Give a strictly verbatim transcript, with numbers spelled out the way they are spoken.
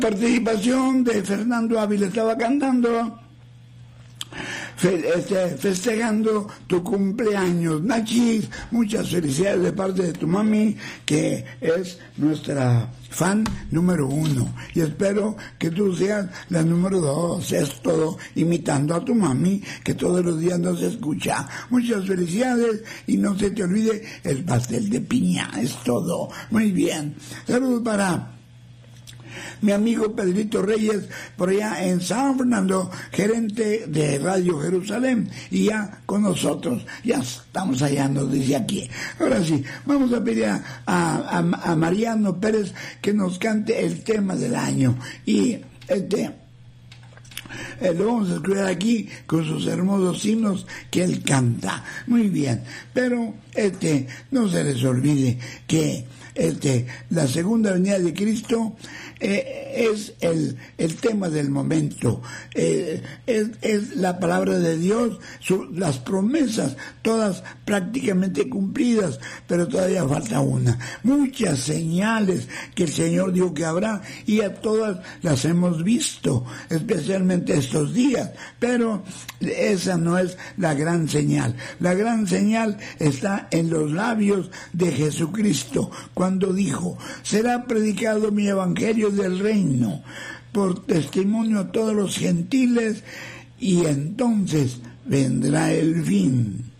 Participación de Fernando Ávila, estaba cantando, fe, este, festejando tu cumpleaños. Nachis, muchas felicidades de parte de tu mami, que es nuestra fan número uno, y espero que tú seas la número dos. Es todo imitando a tu mami, que todos los días nos escucha. Muchas felicidades y no se te olvide el pastel de piña. Es todo. Muy bien. Saludos para mi amigo Pedrito Reyes, por allá en San Fernando, gerente de Radio Jerusalén, y ya con nosotros, ya estamos allá, nos dice aquí. Ahora sí, vamos a pedir a, a, a Mariano Pérez que nos cante el tema del año, y este Eh, lo vamos a escuchar aquí con sus hermosos himnos que él canta. Muy bien, pero este no se les olvide que este la segunda venida de Cristo eh, es el, el tema del momento, eh, es, es la palabra de Dios, su, las promesas, todas prácticamente cumplidas, pero todavía falta una. Muchas señales que el Señor dijo que habrá, y a todas las hemos visto, especialmente estos días, pero esa no es la gran señal. La gran señal está en los labios de Jesucristo, cuando dijo: será predicado mi evangelio del reino por testimonio a todos los gentiles, y entonces vendrá el fin.